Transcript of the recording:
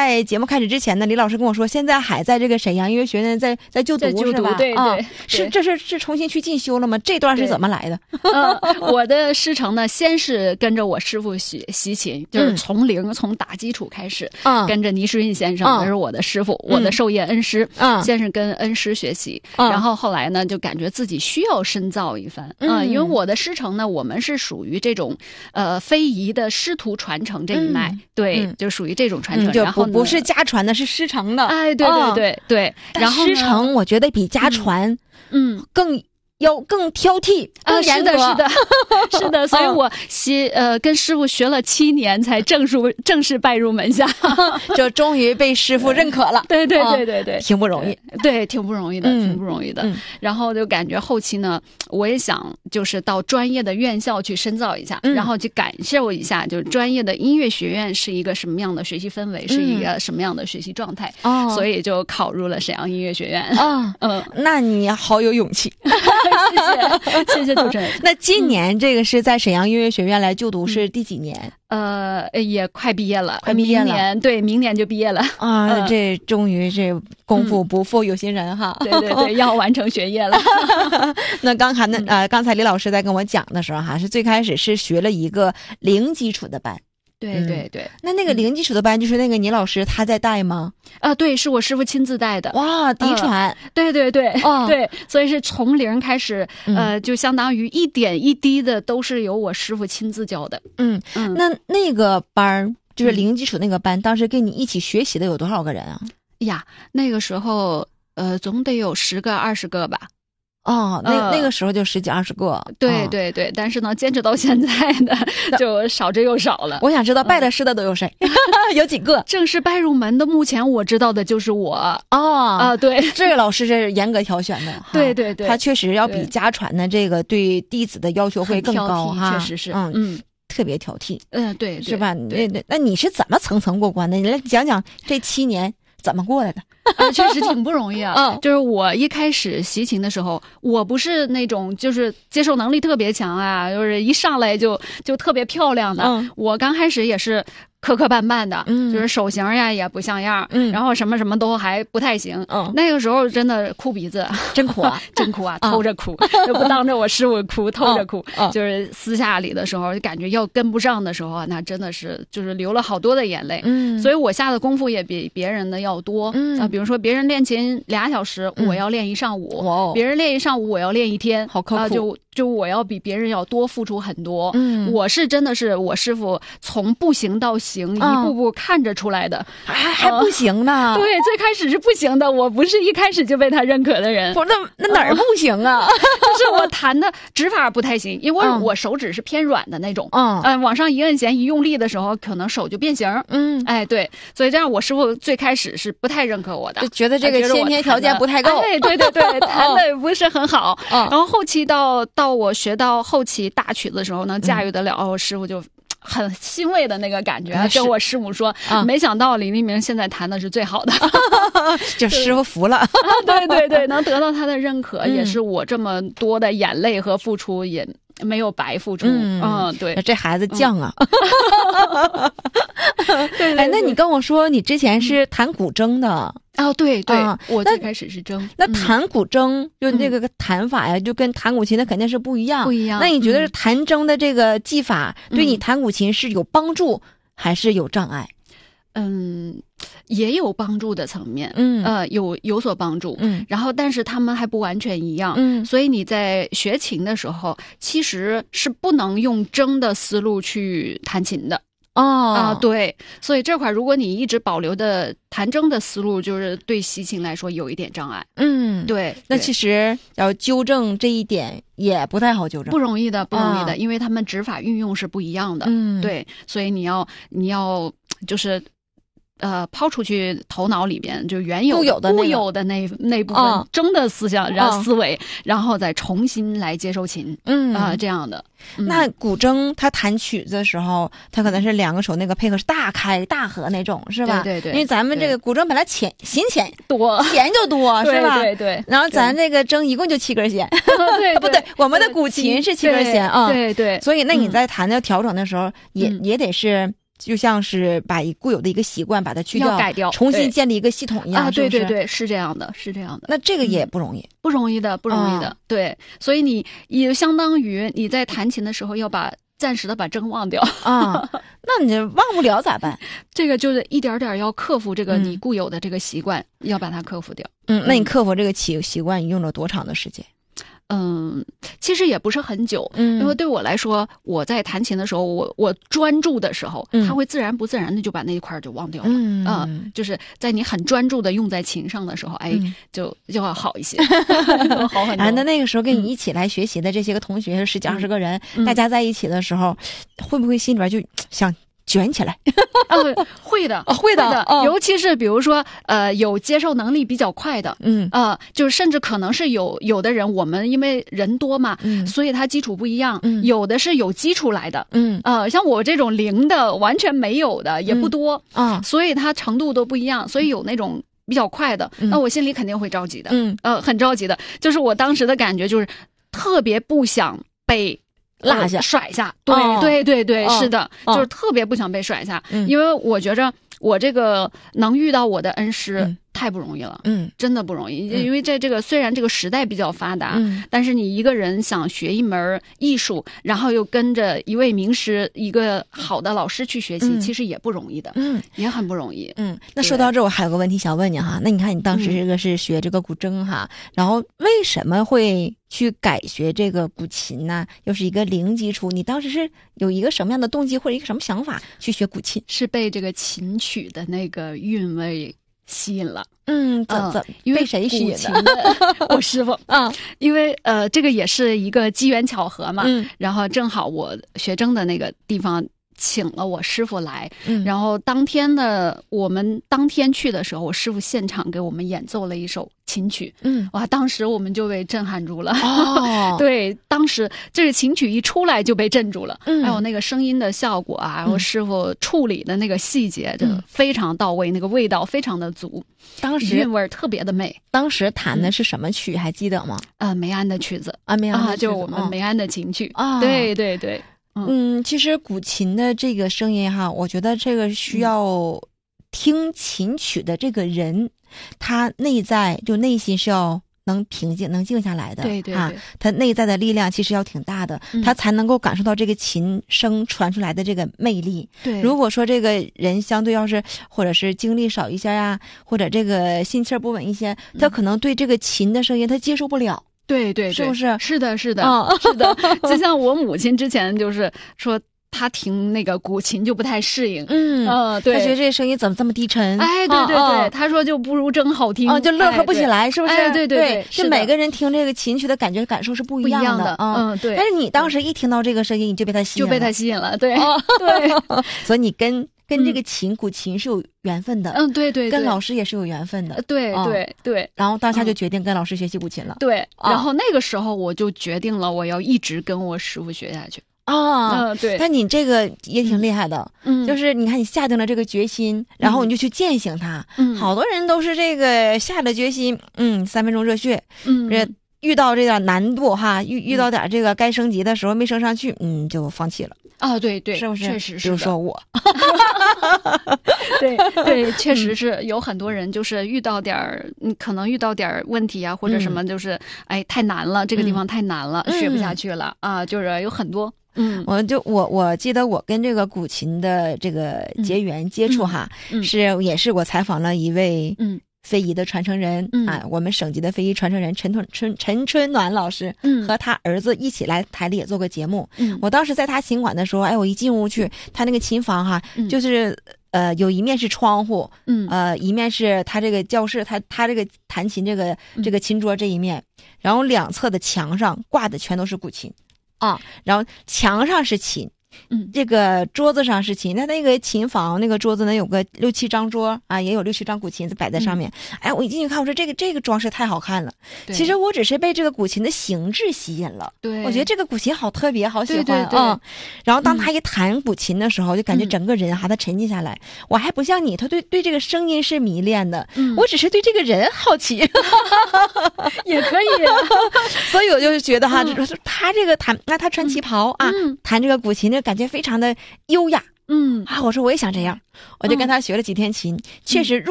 在节目开始之前呢，李老师跟我说，现在还在这个沈阳音乐学院在就读是吧？ 对对， 是重新去进修了吗？这段是怎么来的？ 我的师承呢，先是跟着我师傅习琴，就是从零从打基础开始，跟着倪世运先生，那是我的师傅，我的授业恩师，先是跟恩师学习，然后后来呢，就感觉自己需要深造一番，因为我的师承呢，我们是属于这种非遗的师徒传承这一脉，对，就属于这种传承， 就然后不是家传的，是师承的， 哎，对，然后师承我觉得比家传，更挑剔，更严格， 是的，所以我跟师傅学了7年，才正式拜入门下， 就终于被师傅认可了。 对， 挺不容易， 对，挺不容易的，挺不容易的。然后就感觉后期呢，我也想就是到专业的院校去深造一下，然后去感受一下，就是专业的音乐学院是一个什么样的学习氛围，是一个什么样的学习状态。所以就考入了沈阳音乐学院。 那你好有勇气。 谢谢主持人。 那今年这个是在沈阳音乐学院来就读是第几年？ 也快毕业了，明年就毕业了啊！这终于这功夫不负有心人哈。 对，要完成学业了。 那刚才李老师在跟我讲的时候哈，是最开始是学了一个零基础的班。 对， 那个零基础的班就是那个倪老师他在带吗？ 对，是我师傅亲自带的。 哇，嫡传。 对，所以是从零开始，就相当于一点一滴的都是由我师傅亲自教的。 那个班就是零基础那个班，当时跟你一起学习的有多少个人啊？ 呀，那个时候总得有10个20个吧。 那个时候就10几20个。 对，但是呢，坚持到现在的就少之又少了。 我想知道拜了师的都有谁？有几个？ 正式拜入门的，目前我知道的就是我。对， 这个老师是严格挑选的。 对， 他确实要比家传的这个对弟子的要求会更高哈。 确实是， 特别挑剔。 对， 是吧？那你是怎么层层过关的？你来讲讲这7年怎么过来的？ 确实挺不容易啊。就是我一开始习琴的时候，我不是那种就是接受能力特别强啊，就是一上来就特别漂亮的。我刚开始也是磕磕绊绊的，就是手型呀也不像样，然后什么什么都还不太行。那个时候真的哭鼻子， 真哭啊， 真哭啊，偷着哭，就不当着我师傅哭，偷着哭。就是私下里的时候，感觉要跟不上的时候啊，那真的是就是流了好多的眼泪。所以我下的功夫也比别人的要多。比如说别人练琴2小时，我要练1上午；别人练1上午，我要练1天。 好刻苦。 就我要比别人要多付出很多。我是真的是我师傅从不行到行，一步步看着出来的。 还不行呢？ 对，最开始是不行的，我不是一开始就被他认可的人。 那哪儿不行啊？ 就是我弹的指法不太行，因为我手指是偏软的那种。往上一摁弦一用力的时候，可能手就变形。对，所以这样我师傅最开始是不太认可我的， 就觉得这个先天条件不太够。 对，弹的不是很好。然后后期到我学到后期大曲子的时候呢，驾驭得了，我师傅就很欣慰的那个感觉，跟我师母说，没想到李立明现在弹的是最好的， 就师傅服了。 对，能得到他的认可，也是我这么多的眼泪和付出也没有白付出。对， 这孩子犟啊。对，那你跟我说你之前是弹古筝的。 对，我最开始是筝。 那弹古筝就那个弹法呀，就跟弹古琴那肯定是不一样。那你觉得是弹筝的这个技法对你弹古琴是有帮助还是有障碍？ 也有帮助的层面，有所帮助，然后但是他们还不完全一样，所以你在学琴的时候，其实是不能用筝的思路去弹琴的。对，所以这块如果你一直保留的弹筝的思路，就是对习琴来说有一点障碍。对， 那其实要纠正这一点也不太好纠正， 不容易的，因为他们指法运用是不一样的。对，所以你要就是抛出去头脑里边就原有固有的那部分筝的思想，然后思维，然后再重新来接受琴。这样的。 那古筝它弹曲子的时候，它可能是2个手那个配合是大开大合那种，是吧？ 对， 因为咱们这个古筝本来弦多， 弦就多，是吧？ 对。 然后咱这个筝一共就7根弦。 对， 不对，我们的古琴是7根弦啊。 对。 所以那你在弹的调整的时候，也得是就像是把固有的一个习惯把它去掉， 要改掉， 重新建立一个系统一样。 对对对，是这样的，是这样的。 那这个也不容易， 不容易的，不容易的。对，所以你也相当于你在弹琴的时候要暂时的把筝忘掉啊。那你忘不了咋办？ 这个就是一点点要克服这个你固有的这个习惯，要把它克服掉。 那你克服这个习惯，你用了多长的时间？ 其实也不是很久，因为对我来说，我在弹琴的时候，我专注的时候，它会自然不自然的就把那一块就忘掉了。就是在你很专注的用在琴上的时候，就要好一些，好很多。 那个时候跟你一起来学习的这些个同学10几20个人，大家在一起的时候，会不会心里边就想卷起来？ 会的， 会的， 尤其是比如说有接受能力比较快的，就是甚至可能是有的人，我们因为人多嘛，所以他基础不一样，有的是有基础来的，像我这种零的完全没有的也不多，所以他程度都不一样，所以有那种比较快的，那我心里肯定会着急的，很着急的，就是我当时的感觉就是特别不想被落下甩下，对，是的，就是特别不想被甩下，因为我觉着我这个能遇到我的恩师太不容易了，真的不容易，因为在这个虽然这个时代比较发达，但是你一个人想学一门艺术，然后又跟着一位名师、一个好的老师去学习，其实也不容易的，也很不容易。 那说到这，我还有个问题想问你哈，那你看你当时这个是学这个古筝哈，然后为什么会去改学这个古琴呢？又是一个零基础，你当时是有一个什么样的动机或者一个什么想法去学古琴？ 是被这个琴曲的那个韵味吸引了。 因为被谁吸引的？我师傅。因为这个也是一个机缘巧合嘛。然后正好我学筝的那个地方请了我师傅来，然后我们当天去的时候，我师傅现场给我们演奏了一首琴曲，哇，当时我们就被震撼住了。对，当时这个琴曲一出来就被震住了，还有那个声音的效果啊，然后师傅处理的那个细节就非常到位，那个味道非常的足， 当时韵味特别的美。 当时弹的是什么曲，还记得吗？ 梅安的曲子梅安的曲子， 就是我们梅安的琴曲。对对对。 其实古琴的这个声音哈，我觉得这个需要听琴曲的这个人，他内心是要能平静、能静下来的。 对， 他内在的力量其实要挺大的，他才能够感受到这个琴声传出来的这个魅力。 对， 如果说这个人相对要是或者是精力少一些呀，或者这个心气儿不稳一些，他可能对这个琴的声音他接受不了。 对， 是不是？ 是的，是的。就像我母亲之前就是说，她听那个古琴就不太适应。对， 她觉得这声音怎么这么低沉？ 对，她说就不如筝好听。 就乐呵不起来，是不是？ 对， 就每个人听这个琴曲的感受是不一样的。 对。 但是你当时一听到这个声音，你就被它吸引了。 对。 所以你跟这个古琴是有缘分的。 对， 跟老师也是有缘分的。 对。 然后当下就决定跟老师学习古琴了。 对。然后那个时候我就决定了，我要一直跟我师傅学下去。对。 但你这个也挺厉害的。就是你看你下定了这个决心，然后你就去践行它。好多人都是这个下了决心，3分钟热血。遇到这点难度哈，遇到点这个该升级的时候没升上去，就放弃了。 对， 是不是？ 确实是。 比如说我。 对，确实是有很多人就是可能遇到点问题啊，或者什么，就是太难了，这个地方太难了，学不下去了就是有很多。 我记得我跟这个古琴的这个结缘接触哈，也是我采访了一位非遗的传承人我们省级的非遗传承人陈春暖老师，和他儿子一起来台里也做过节目。我当时在他琴馆的时候，我一进屋去，他那个琴房哈，就是有一面是窗户，一面是他这个教室，他这个弹琴这个琴桌这一面，然后两侧的墙上挂的全都是古琴然后墙上是琴。这个桌子上是琴，那个琴房那个桌子呢，有个6、7张桌也有6、7张古琴子摆在上面。我一进去看，我说这个装饰太好看了。其实我只是被这个古琴的形制吸引了。对，我觉得这个古琴好特别，好喜欢。然后当他一弹古琴的时候，就感觉整个人他沉浸下来。我还不像你，他对这个声音是迷恋的。我只是对这个人好奇。 也可以。 所以我就觉得他这个他这个他穿旗袍弹这个古琴的感觉非常的优雅。 我说我也想这样，我就跟他学了几天琴，确实